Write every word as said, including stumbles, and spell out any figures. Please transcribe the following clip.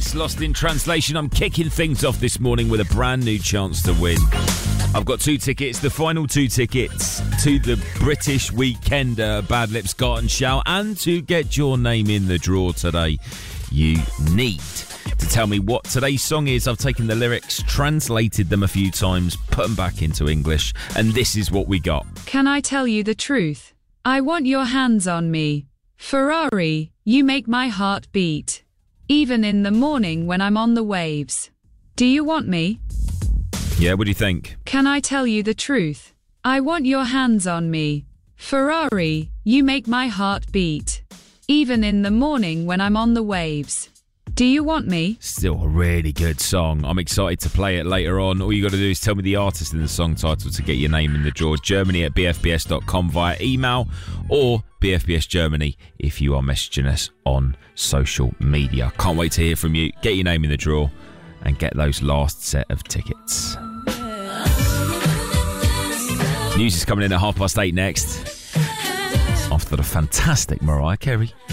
Tickets, Lost in Translation. I'm kicking things off this morning with a brand new chance to win. I've got two tickets, the final two tickets to the British Weekender Bad Lips Garden Shout, and to get your name in the draw today, you need to tell me what today's song is. I've taken the lyrics, translated them a few times, put them back into English, and this is what we got. Can I tell you the truth? I want your hands on me. Ferrari, you make my heart beat. Even in the morning when I'm on the waves. Do you want me? Yeah, what do you think? Can I tell you the truth? I want your hands on me. Ferrari, you make my heart beat. Even in the morning when I'm on the waves. Do you want me? Still a really good song. I'm excited to play it later on. All you got to do is tell me the artist and the song title to get your name in the draw. Germany at b f b s dot com via email, or B F B S Germany if you are messaging us on social media. Can't wait to hear from you. Get your name in the draw and get those last set of tickets. News is coming in at half past eight next, after the fantastic Mariah Carey.